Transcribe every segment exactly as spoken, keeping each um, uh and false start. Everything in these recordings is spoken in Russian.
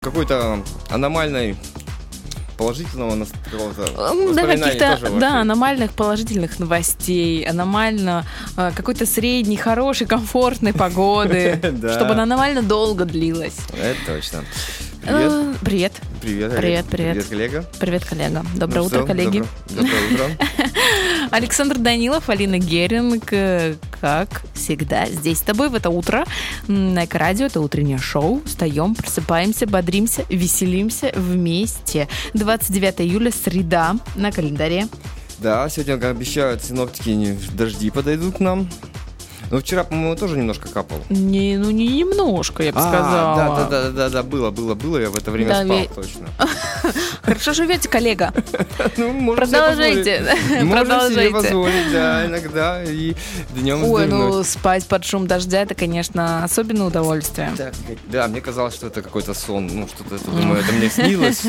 Какой-то аномальной положительного настроения. Да, каких-то да, аномальных положительных новостей, аномально э, какой-то средней, хорошей, комфортной погоды, чтобы она аномально долго длилась. Это точно. Привет. Привет. Привет, привет, привет. Привет, коллега. Привет, коллега. Доброе утро, коллеги. Доброе утро. Александр Данилов, Алина Геринг, как всегда, здесь с тобой в это утро. На Эко-радио, это утреннее шоу. Встаем, просыпаемся, бодримся, веселимся вместе. двадцать девятое июля, среда на календаре. Да, сегодня, как обещают синоптики, дожди подойдут к нам. Ну, вчера, по-моему, тоже немножко капал. Не, ну не немножко, я бы а, сказала. Да, да, да, да, да, было, было, было, я в это время да, спал, ведь... точно. Хорошо живете, коллега. Ну, продолжайте. Можно себе позволить, да, иногда и днем Ой, ну спать под шум дождя, это, конечно, особенное удовольствие. Да, мне казалось, что это какой-то сон, ну, что-то, это, думаю, это мне снилось.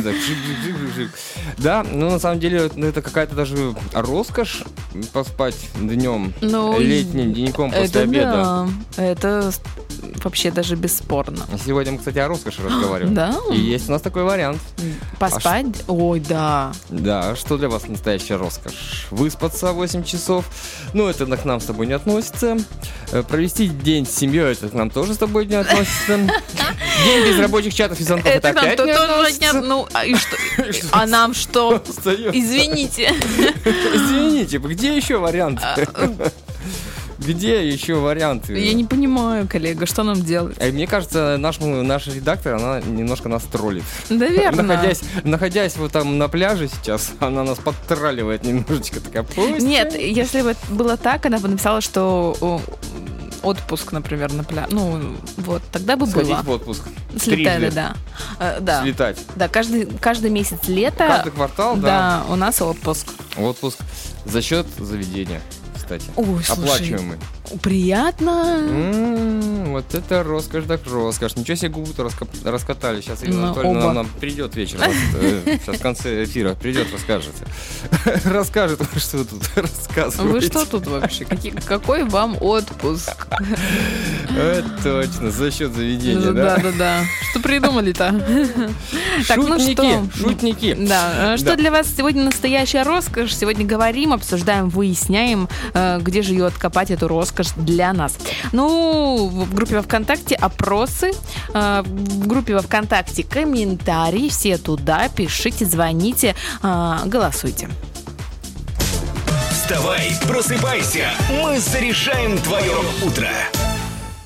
Да, ну, на самом деле, это какая-то даже роскошь поспать днем, летним деньком после это обеда. Да, это вообще даже бесспорно. Сегодня мы, кстати, о роскоши разговариваем. Да? И есть у нас такой вариант. Поспать? А ш... Ой, да. Да, что для вас настоящая роскошь? Выспаться восемь часов? Ну, это к нам с тобой не относится. Провести день с семьей, это к нам тоже с тобой не относится. День без рабочих чатов и звонков, это опять не относится. Ну, и что? А нам что? Извините. Извините, где еще варианты? Где еще варианты? Я не понимаю, коллега, что нам делать? А мне кажется, наш, наш редактор, она немножко нас троллит. Да верно. Находясь, находясь вот там на пляже сейчас, она нас подтраливает немножечко. Такая, пусть. Нет, если бы было так, она бы написала, что отпуск, например, на пляже. Ну, вот, тогда бы Сходить было. в отпуск. Слетали, да. А, да. Слетать. Да, каждый, каждый месяц лета. Каждый квартал, да. Да, у нас отпуск. Отпуск за счет заведения. Кстати, ой, оплачиваемый. Слушай, приятно. М-м, вот это роскошь, так роскошь. Ничего себе губы-то раска- раскатали. Сейчас Ирина Анатольевна нам придет вечером. Сейчас в конце эфира придет, расскажет. Расскажет, что вы тут рассказываете. Вы что тут вообще? Какой вам отпуск? Это точно, за счет заведения, да? Да-да-да. Что придумали-то? Шутники, шутники. Да. Что для вас сегодня настоящая роскошь? Сегодня говорим, обсуждаем, выясняем, где же ее откопать, эту роскошь для нас. Ну, в группе во ВКонтакте опросы, в группе во ВКонтакте комментарии, все туда пишите, звоните, голосуйте. Вставай, просыпайся, мы зарешаем твое утро.